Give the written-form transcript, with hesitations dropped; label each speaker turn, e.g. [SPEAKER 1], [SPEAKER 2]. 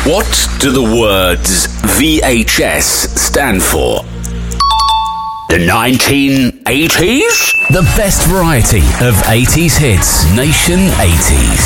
[SPEAKER 1] What do the words VHS stand for? The 1980s?
[SPEAKER 2] The best variety of 80s hits. Nation 80s.